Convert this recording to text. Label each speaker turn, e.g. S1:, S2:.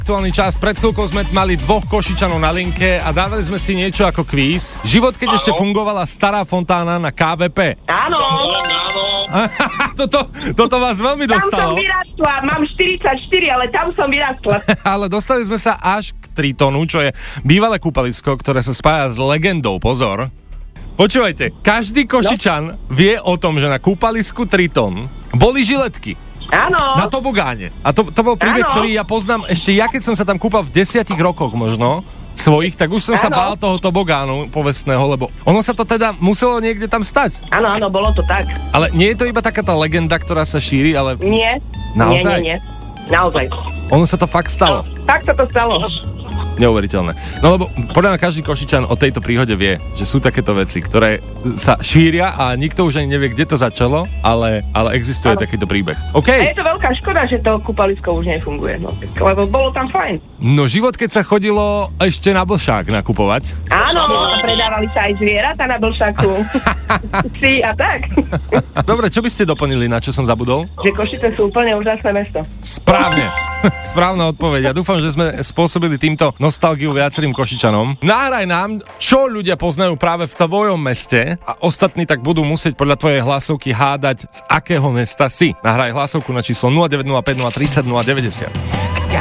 S1: Aktuálny čas, pred chvíľkou sme mali 2 Košičanov na linke a dávali sme si niečo ako kvíz. Život, keď ešte fungovala stará fontána na KVP.
S2: Áno.
S1: Toto vás veľmi dostalo.
S2: Tam som vyrástla, mám 44, ale tam som vyrástla.
S1: Ale dostali sme sa až k Tritonu, čo je bývalé kúpalisko, ktoré sa spája s legendou. Pozor. Počúvajte, každý Košičan vie o tom, že na kúpalisku Triton boli žiletky.
S2: Áno.
S1: Na tobogáne. A to bol príbeh, ktorý ja poznám ešte ja, keď som sa tam kúpal v 10 rokoch možno svojich, tak už som sa bál toho tobogánu povestného, lebo ono sa to teda muselo niekde tam stať.
S2: Áno, bolo to tak.
S1: Ale nie je to iba taká tá legenda, ktorá sa šíri, ale...
S2: Nie.
S1: Naozaj?
S2: Nie. Naozaj.
S1: Ono sa to fakt stalo.
S2: Tak sa to stalo.
S1: Neuveriteľné. No lebo podľa mňa každý Košičan o tejto príhode vie, že sú takéto veci, ktoré sa šíria a nikto už ani nevie, kde to začalo, ale existuje takýto príbeh. OK.
S2: A je to veľká škoda, že to kúpalisko už nefunguje, lebo bolo tam fajn.
S1: No život, keď sa chodilo ešte na Blšák nakupovať.
S2: Áno, predávali sa aj zvieratá na Blšáku. Si a tak.
S1: Dobre, čo by ste doplnili, na čo som zabudol?
S2: Že Košice sú úplne úžasné mesto.
S1: Správne. Správna odpoveď. Ja dúfam, že sme spôsobili týmto nostalgiu viacerým Košičanom. Nahraj nám, čo ľudia poznajú práve v tvojom meste a ostatní tak budú musieť podľa tvojej hlasovky hádať, z akého mesta si. Nahraj hlasovku na číslo 0905 030 090.